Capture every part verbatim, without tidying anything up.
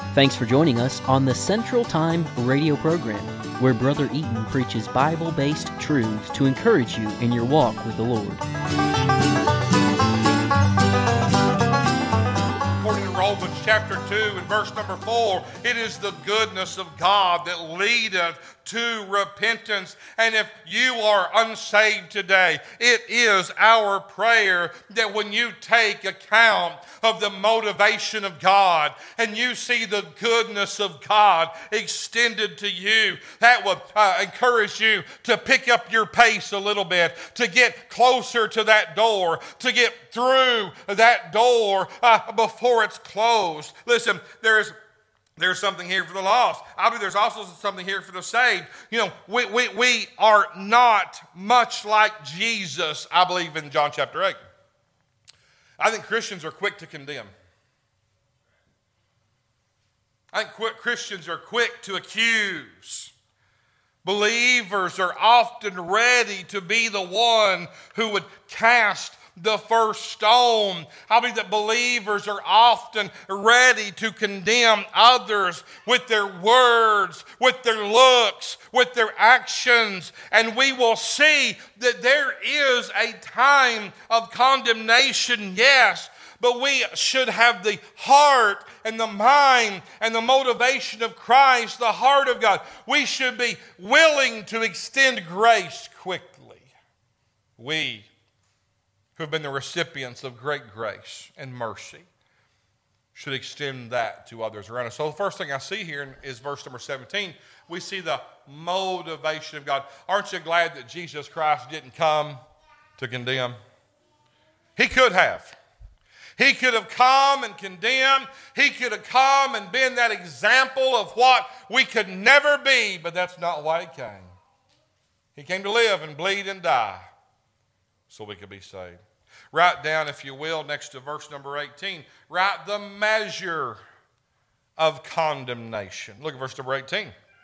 Thanks for joining us on the Central Time radio program, where Brother Eaton preaches Bible-based truths to encourage you in your walk with the Lord. According to Romans chapter two and verse number four, it is the goodness of God that leadeth to repentance. And if you are unsaved today, it is our prayer that when you take account of the motivation of God and you see the goodness of God extended to you, that will uh, encourage you to pick up your pace a little bit, to get closer to that door, to get through that door uh, before it's closed. Listen, there's There's something here for the lost. I believe there's also something here for the saved. You know, we, we, we are not much like Jesus, I believe, in John chapter eight. I think Christians are quick to condemn. I think quick, Christians are quick to accuse. Believers are often ready to be the one who would cast the first stone. I believe that believers are often ready to condemn others with their words, with their looks, with their actions. And we will see that there is a time of condemnation, yes, but we should have the heart and the mind and the motivation of Christ, the heart of God. We should be willing to extend grace quickly. We who have been the recipients of great grace and mercy should extend that to others around us. So the first thing I see here is verse number seventeen. We see the motivation of God. Aren't you glad that Jesus Christ didn't come to condemn? He could have. He could have come and condemned. He could have come and been that example of what we could never be, but that's not why he came. He came to live and bleed and die so we could be saved. Write down, if you will, next to verse number eighteen, write the measure of condemnation. Look at verse number eighteen.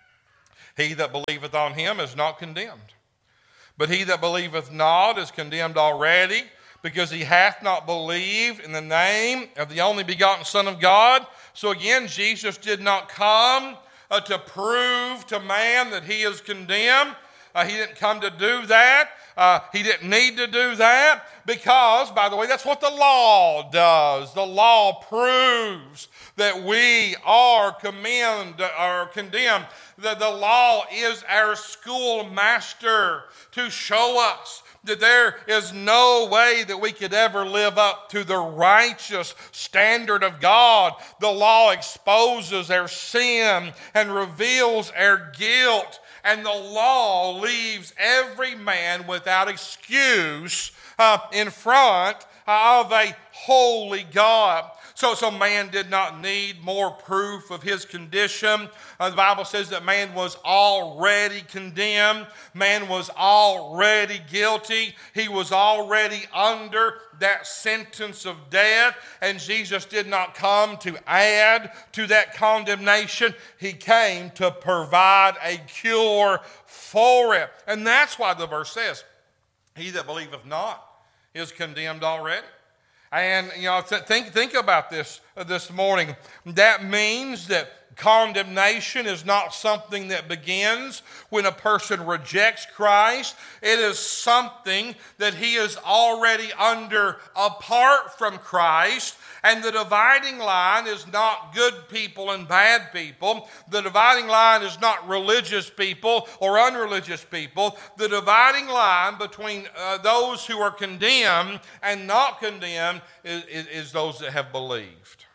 He that believeth on him is not condemned, but he that believeth not is condemned already, because he hath not believed in the name of the only begotten Son of God. So again, Jesus did not come uh, to prove to man that he is condemned. Uh, he didn't come to do that. Uh, he didn't need to do that because, by the way, that's what the law does. The law proves that we are commend, or condemned. The, the law is our schoolmaster to show us that there is no way that we could ever live up to the righteous standard of God. The law exposes our sin and reveals our guilt. And the law leaves every man without excuse uh, in front of a holy God. So, so man did not need more proof of his condition. Uh, the Bible says that man was already condemned. Man was already guilty. He was already under that sentence of death. And Jesus did not come to add to that condemnation. He came to provide a cure for it. And that's why the verse says, he that believeth not is condemned already. And, you know, think, think about this uh, this morning. That means that condemnation is not something that begins when a person rejects Christ. It is something that he is already under apart from Christ. And the dividing line is not good people and bad people. The dividing line is not religious people or unreligious people. The dividing line between uh, those who are condemned and not condemned is, is, is those that have believed.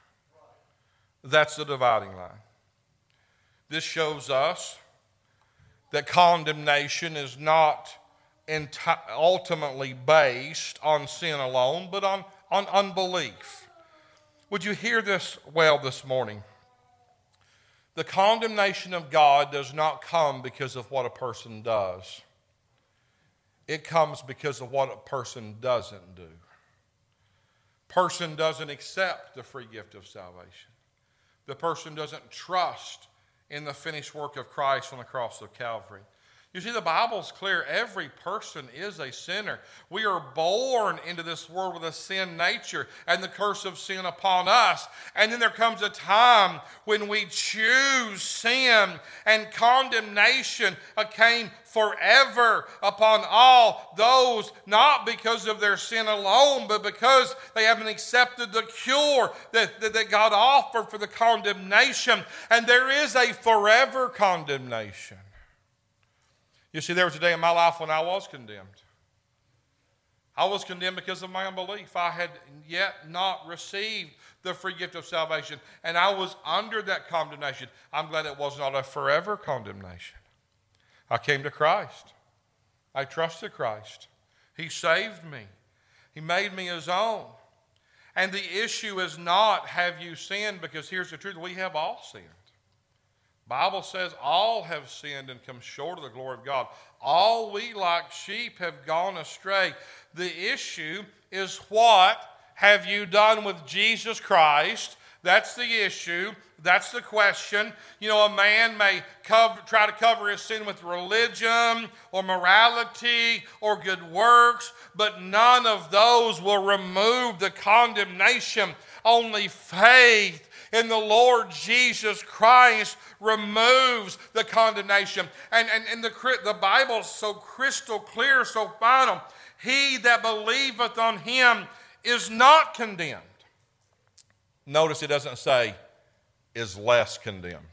That's the dividing line. This shows us that condemnation is not enti- ultimately based on sin alone, but on, on unbelief. Would you hear this well this morning? The condemnation of God does not come because of what a person does. It comes because of what a person doesn't do. Person doesn't accept the free gift of salvation. The person doesn't trust in the finished work of Christ on the cross of Calvary. You see, the Bible's clear. Every person is a sinner. We are born into this world with a sin nature and the curse of sin upon us. And then there comes a time when we choose sin, and condemnation came forever upon all those, not because of their sin alone, but because they haven't accepted the cure that, that, that God offered for the condemnation. And there is a forever condemnation. You see, there was a day in my life when I was condemned. I was condemned because of my unbelief. I had yet not received the free gift of salvation, and I was under that condemnation. I'm glad it was not a forever condemnation. I came to Christ. I trusted Christ. He saved me. He made me His own. And the issue is not, have you sinned? Because here's the truth, we have all sinned. Bible says all have sinned and come short of the glory of God. All we like sheep have gone astray. The issue is, what have you done with Jesus Christ? That's the issue. That's the question. You know, a man may cover, try to cover his sin with religion or morality or good works, but none of those will remove the condemnation. Only faith in the Lord Jesus Christ removes the condemnation. And, and, and the, the Bible is so crystal clear, so final. He that believeth on Him is not condemned. Notice it doesn't say is less condemned.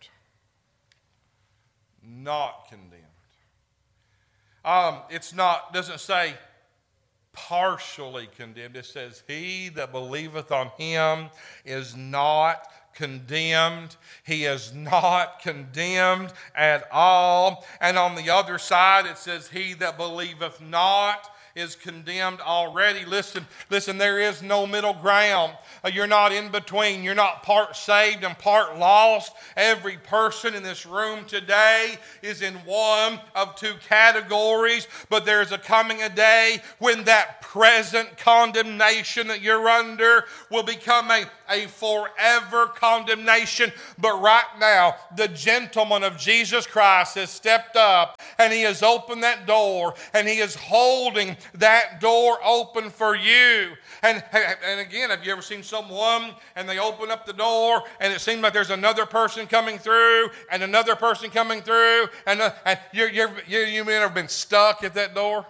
Not condemned. Um, it's not, doesn't say partially condemned. It says he that believeth on Him is not condemned. He is not condemned at all. And on the other side it says he that believeth not is condemned already. Listen, listen, there is no middle ground. Uh, you're not in between. You're not part saved and part lost. Every person in this room today is in one of two categories, but there's a coming a day when that present condemnation that you're under will become a, a forever condemnation. But right now, the gentleman of Jesus Christ has stepped up, and He has opened that door, and He is holding that door open for you. And, and again, have you ever seen someone and they open up the door and it seems like there's another person coming through and another person coming through, and, uh, and you're, you're, you you may have been stuck at that door?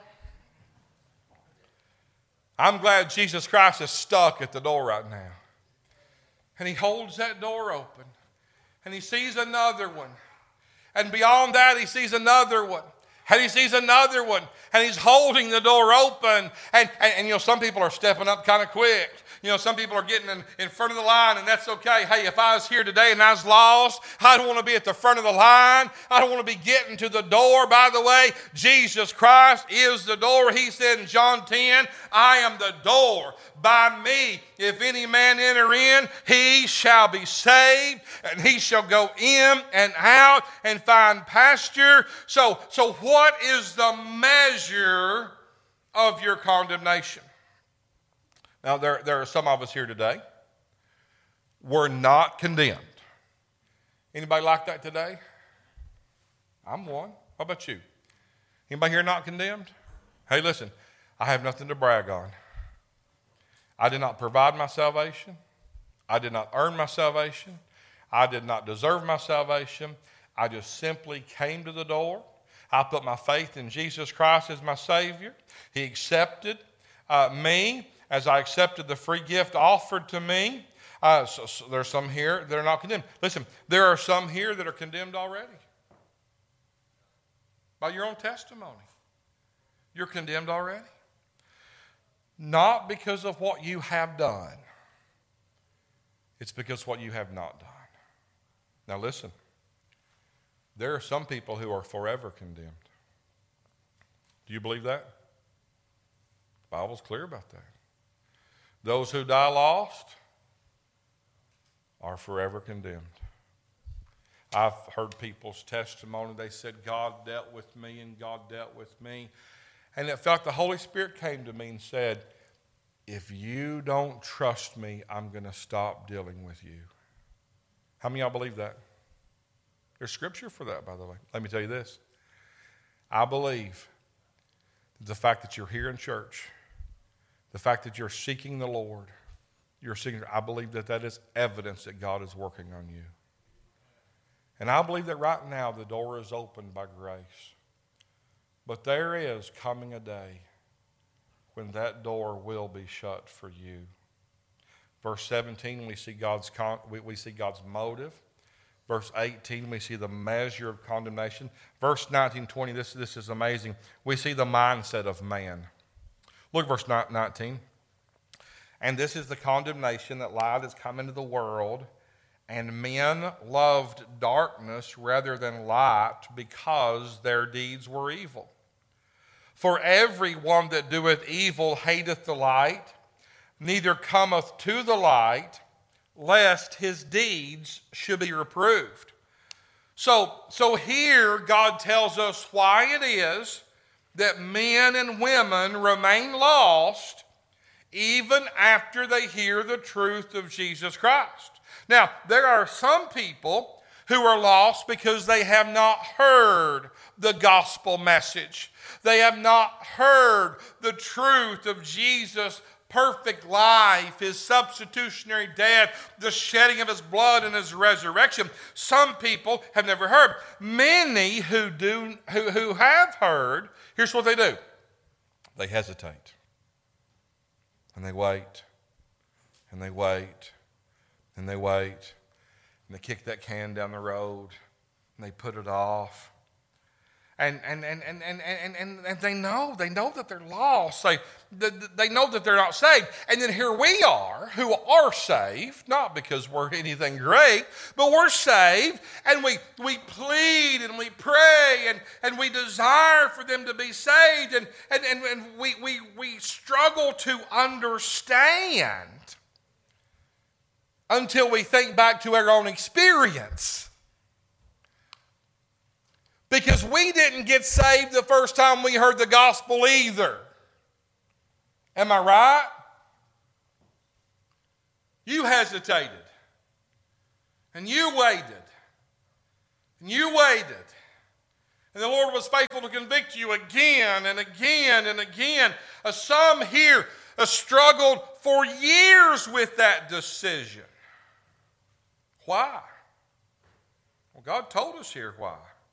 I'm glad Jesus Christ is stuck at the door right now. And He holds that door open. And He sees another one. And beyond that, He sees another one. And He sees another one. And He's holding the door open. And, and, and you know, some people are stepping up kind of quick. You know, some people are getting in, in front of the line, and that's okay. Hey, if I was here today and I was lost, I don't want to be at the front of the line. I don't want to be getting to the door. By the way, Jesus Christ is the door. He said in John ten, I am the door. By me, if any man enter in, he shall be saved, and he shall go in and out and find pasture. So, so what is the measure of your condemnation? Now, there, there are some of us here today. We're not condemned. Anybody like that today? I'm one. How about you? Anybody here not condemned? Hey, listen, I have nothing to brag on. I did not provide my salvation. I did not earn my salvation. I did not deserve my salvation. I just simply came to the door. I put my faith in Jesus Christ as my Savior. He accepted uh, me as I accepted the free gift offered to me. Uh, so, so there's some here that are not condemned. Listen, there are some here that are condemned already by your own testimony. You're condemned already. Not because of what you have done. It's because what you have not done. Now listen, there are some people who are forever condemned. Do you believe that? The Bible's clear about that. Those who die lost are forever condemned. I've heard people's testimony. They said, God dealt with me and God dealt with me. And it felt the Holy Spirit came to me and said, if you don't trust me, I'm going to stop dealing with you. How many of y'all believe that? There's scripture for that, by the way. Let me tell you this. I believe the fact that you're here in church, the fact that you're seeking the Lord, you're seeking, I believe that that is evidence that God is working on you. And I believe that right now the door is opened by grace. But there is coming a day when that door will be shut for you. Verse seventeen, we see God's con- we, we see God's motive. Verse eighteen, we see the measure of condemnation. Verse nineteen, twenty, this, this is amazing. We see the mindset of man. Look at verse nineteen. And this is the condemnation, that light has come into the world, and men loved darkness rather than light, because their deeds were evil. For every one that doeth evil hateth the light, neither cometh to the light, lest his deeds should be reproved. So, so here God tells us why it is that men and women remain lost even after they hear the truth of Jesus Christ. Now, there are some people who are lost because they have not heard the gospel message. They have not heard the truth of Jesus' perfect life, his substitutionary death, the shedding of his blood and his resurrection. Some people have never heard. Many who do, who, who have heard, here's what they do. They hesitate. And they wait. And they wait. And they wait. And they kick that can down the road. And they put it off. And and and and and and, and, and they know, they know that they're lost. They, they know that they're not saved. And then here we are, who are saved, not because we're anything great, but we're saved, and we we plead and we pray and, and we desire for them to be saved, and, and, and, and we, we we struggle to understand until we think back to our own experience. Because we didn't get saved the first time we heard the gospel either. Am I right? You hesitated. And you waited. And you waited. And the Lord was faithful to convict you again and again and again. Uh, some here uh, struggled for years with that decision. Why? Well, God told us here why.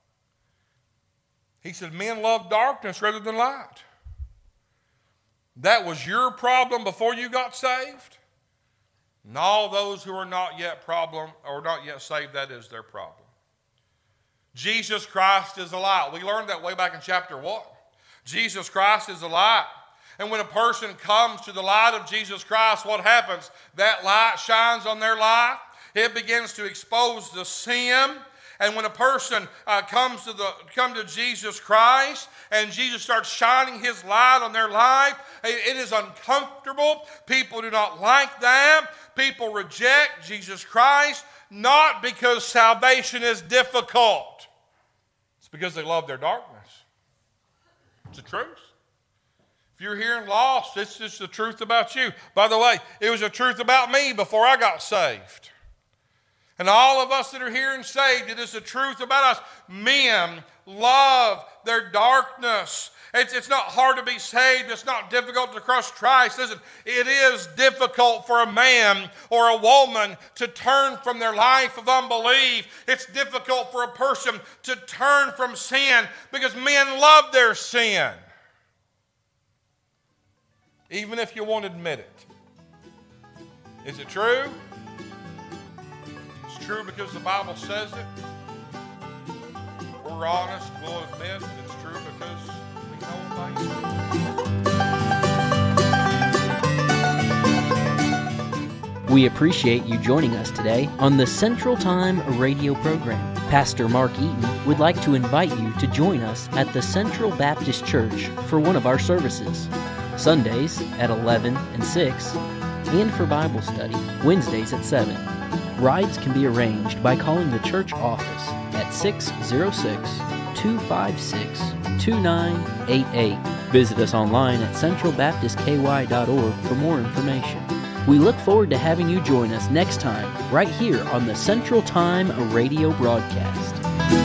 He said, men love darkness rather than light. That was your problem before you got saved. And all those who are not yet problem or not yet saved, that is their problem. Jesus Christ is the light. We learned that way back in chapter one. Jesus Christ is the light. And when a person comes to the light of Jesus Christ, what happens? That light shines on their life. It begins to expose the sin. And when a person uh, comes to the come to Jesus Christ and Jesus starts shining his light on their life, it, it is uncomfortable. People do not like that. People reject Jesus Christ, not because salvation is difficult. It's because they love their darkness. It's the truth. If you're hearing lost, it's just the truth about you. By the way, it was the truth about me before I got saved. And all of us that are here and saved, it is the truth about us. Men love their darkness. It's, it's not hard to be saved. It's not difficult to trust Christ. Listen, it is difficult for a man or a woman to turn from their life of unbelief. It's difficult for a person to turn from sin because men love their sin. Even if you won't admit it. Is it true? True because the Bible says it. We're honest, we'll admit it's true because we know things. We appreciate you joining us today on the Central Time radio program. Pastor Mark Eaton would like to invite you to join us at the Central Baptist Church for one of our services. Sundays at eleven and six, and for Bible study Wednesdays at seven. Rides can be arranged by calling the church office at six oh six, two five six, two nine eight eight. Visit us online at central baptist k y dot org for more information. We look forward to having you join us next time right here on the Central Time radio broadcast.